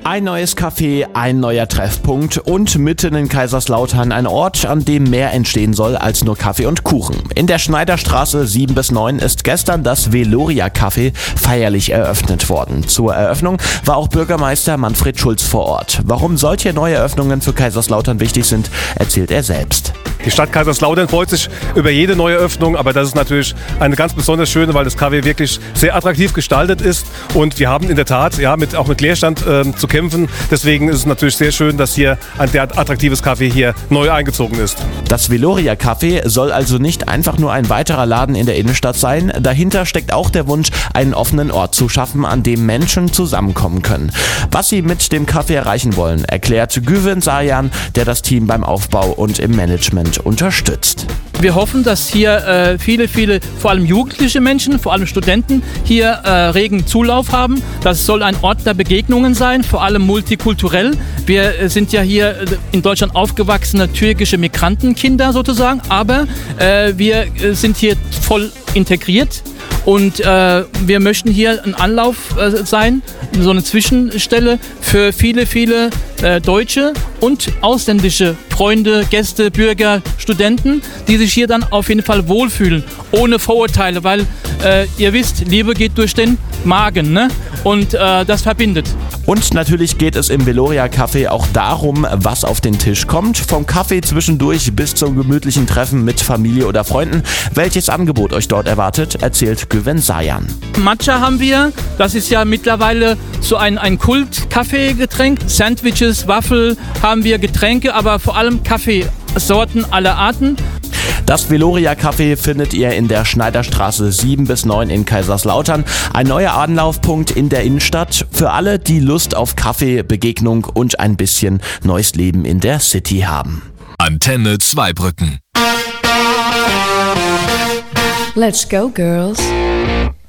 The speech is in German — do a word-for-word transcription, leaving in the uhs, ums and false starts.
Ein neues Café, ein neuer Treffpunkt und mitten in Kaiserslautern ein Ort, an dem mehr entstehen soll als nur Kaffee und Kuchen. In der Schneiderstraße sieben bis neun ist gestern das Veloria Café feierlich eröffnet worden. Zur Eröffnung war auch Bürgermeister Manfred Schulz vor Ort. Warum solche neue Eröffnungen für Kaiserslautern wichtig sind, erzählt er selbst. Die Stadt Kaiserslautern freut sich über jede neue Öffnung, aber das ist natürlich eine ganz besonders schöne, weil das Café wirklich sehr attraktiv gestaltet ist und wir haben in der Tat ja, mit, auch mit Leerstand äh, zu kämpfen. Deswegen ist es natürlich sehr schön, dass hier ein derart attraktives Café hier neu eingezogen ist. Das Veloria Café soll also nicht einfach nur ein weiterer Laden in der Innenstadt sein. Dahinter steckt auch der Wunsch, einen offenen Ort zu schaffen, an dem Menschen zusammenkommen können. Was sie mit dem Café erreichen wollen, erklärt Güven Sayan, der das Team beim Aufbau und im Management unterstützt. Wir hoffen, dass hier äh, viele, viele, vor allem jugendliche Menschen, vor allem Studenten, hier äh, regen Zulauf haben. Das soll ein Ort der Begegnungen sein, vor allem multikulturell. Wir äh, sind ja hier in Deutschland aufgewachsene türkische Migrantenkinder sozusagen, aber äh, wir äh, sind hier voll integriert. Und äh, wir möchten hier ein Anlauf äh, sein, so eine Zwischenstelle für viele, viele äh, deutsche und ausländische Freunde, Gäste, Bürger, Studenten, die sich hier dann auf jeden Fall wohlfühlen, ohne Vorurteile, weil äh, ihr wisst, Liebe geht durch den Magen, ne? Und äh, das verbindet. Und natürlich geht es im Veloria Café auch darum, was auf den Tisch kommt. Vom Kaffee zwischendurch bis zum gemütlichen Treffen mit Familie oder Freunden. Welches Angebot euch dort erwartet, erzählt Güven Sayan. Matcha haben wir. Das ist ja mittlerweile so ein, ein Kult-Kaffeegetränk. Sandwiches, Waffel haben wir, Getränke, aber vor allem Kaffeesorten aller Arten. Das Veloria Café findet ihr in der Schneiderstraße sieben bis neun in Kaiserslautern. Ein neuer Anlaufpunkt in der Innenstadt für alle, die Lust auf Kaffee, Begegnung und ein bisschen neues Leben in der City haben. Antenne Zweibrücken. Let's go, girls.